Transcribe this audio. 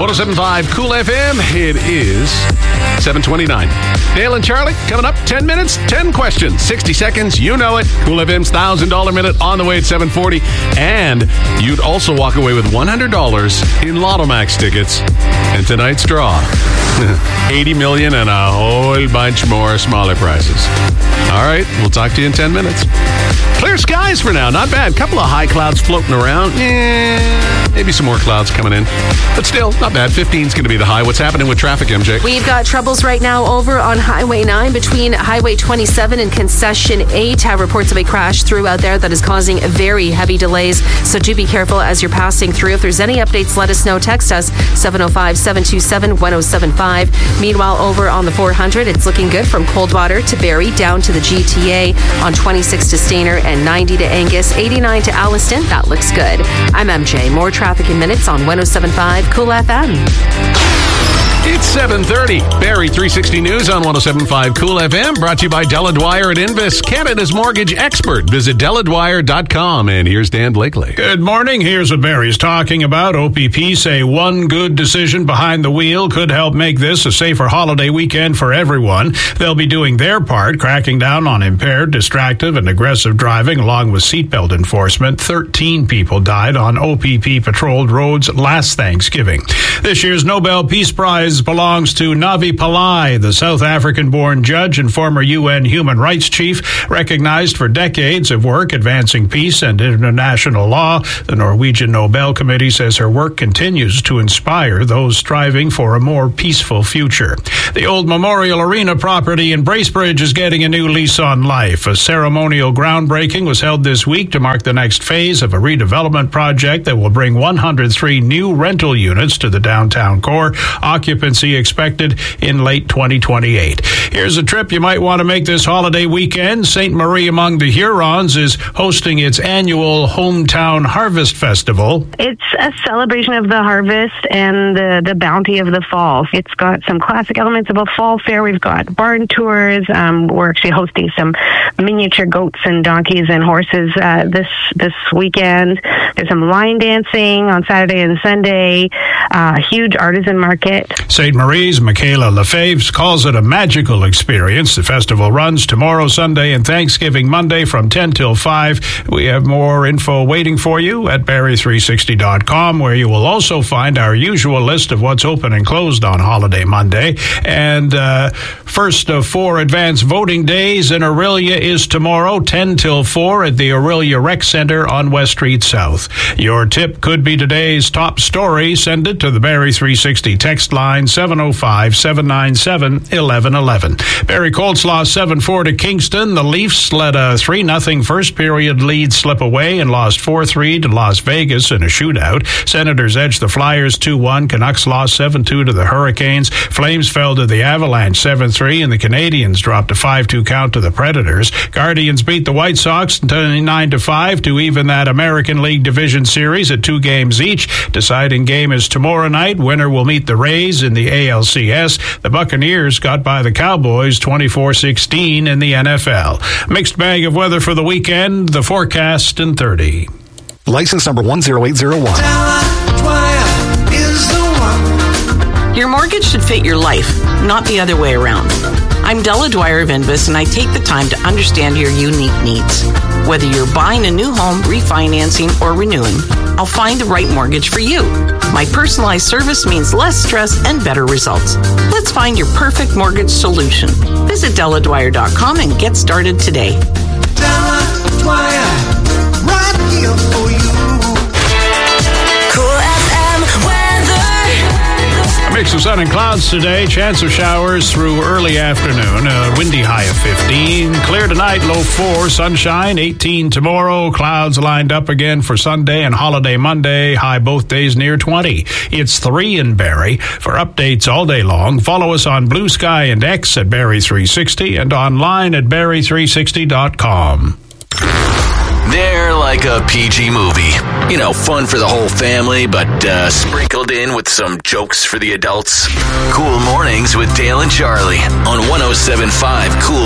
107.5 Cool FM. It is 7:29. Dale and Charlie coming up. 10 minutes, 10 questions, 60 seconds. You know it. Cool FM's $1,000 minute on the way at 7:40. And you'd also walk away with $100 in Lotto Max tickets. And tonight's draw, 80 million and a whole bunch more smaller prizes. All right, we'll talk to you in 10 minutes. Clear skies for now. Not bad. Couple of high clouds floating around. Maybe some more clouds coming in. But still, not bad. 15 is going to be the high. What's happening with traffic, MJ? We've got troubles right now over on Highway 9 between Highway 27 and Concession 8. Reports of a crash through out there that is causing very heavy delays. So do be careful as you're passing through. If there's any updates, let us know. Text us 705-727-1075. Meanwhile, over on the 400, it's looking good from Coldwater to Barrie down to the GTA on 26 to Stainer and 90 to Angus, 89 to Alliston. That looks good. I'm MJ. More traffic in minutes on 107.5 Cool FM. It's 7:30. Barrie 360 News on 107.5 Cool FM. Brought to you by Della Dwyer at Invis, Canada's mortgage expert. Visit DellaDwyer.com. And here's Dan Blakely. Good morning. Here's what Barrie's talking about. OPP say one good decision behind the wheel could help make this a safer holiday weekend for everyone. They'll be doing their part, cracking down on impaired, distracted, and aggressive driving, along with seatbelt enforcement. 13 people died on OPP-patrolled roads last Thanksgiving. This year's Nobel Peace Prize belongs to Navi Pillay, the South African-born judge and former UN human rights chief, recognized for decades of work advancing peace and international law. The Norwegian Nobel Committee says her work continues to inspire those striving for a more peaceful future. The old Memorial Arena property in Bracebridge is getting a new lease on life. A ceremonial groundbreaking was held this week to mark the next phase of a redevelopment project that will bring 103 new rental units to the downtown core. Occupancy expected in late 2028. Here's a trip you might want to make this holiday weekend. St. Marie among the Hurons is hosting its annual Hometown Harvest Festival. It's a celebration of the harvest and the bounty of the fall. It's got some classic elements of a fall fair. We've got barn tours. We're actually hosting some miniature goats and donkeys and horses this weekend. There's some line dancing on Saturday and Sunday. Huge artisan market. St. Marie's Michaela Lefebvre calls it a magical experience. The festival runs tomorrow, Sunday, and Thanksgiving Monday from 10 till 5. We have more info waiting for you at Barrie360.com, where you will also find our usual list of what's open and closed on Holiday Monday. And first of 4 advance voting days in Orillia is tomorrow, 10 till 4 at the Orillia Rec Center on West Street South. Your tip could be today's top story. Send it to the Barrie 360 text line 705-797-1111. Barrie Coldslaw 7-4 to Kingston. The Leafs let a 3-0 first period lead slip away and lost 4-3 to Las Vegas in a shootout. Senators edged the Flyers 2-1. Canucks lost 7-2 to the Hurricanes. Flames fell to the Avalanche 7-3, and the Canadiens dropped a 5-2 count to the Predators. Guardians beat the White Sox 9-5 to even that American League Division Series at 2 games each. Deciding game is tomorrow night. Winner will meet the Rays in the ALCS. The Buccaneers got by the Cowboys 24-16 in the NFL. Mixed bag of weather for the weekend. The forecast in 30. License number 10801. Your mortgage should fit your life, not the other way around. I'm Della Dwyer of Invis, and I take the time to understand your unique needs. Whether you're buying a new home, refinancing, or renewing, I'll find the right mortgage for you. My personalized service means less stress and better results. Let's find your perfect mortgage solution. Visit DellaDwyer.com and get started today. Della Dwyer, right here for you. Cool FM weather. A mix of sun and clouds today. Chance of showers through early afternoon. Windy high of 15. Clear tonight, low 4. Sunshine, 18 tomorrow. Clouds lined up again for Sunday and Holiday Monday. High both days near 20. It's 3 in Barrie. For updates all day long, follow us on Blue Sky and X at Barrie360 and online at Barrie360.com. They're like a PG movie. You know, fun for the whole family, but sprinkled in with some jokes for the adults. Cool Mornings with Dale and Charlie on 107.5 Cool